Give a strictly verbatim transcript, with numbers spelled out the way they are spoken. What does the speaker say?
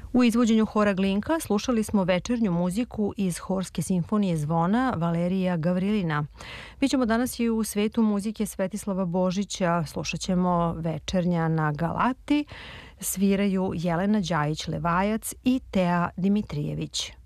U izvođenju hora Glinka slušali smo večernju muziku iz Horske simfonije zvona Valerija Gavrilina. Mi ćemo danas i u svetu muzike Svetislava Božića, slušat ćemo večernja na Galati, sviraju Jelena Đajić-Levajac i Tea Dimitrijević.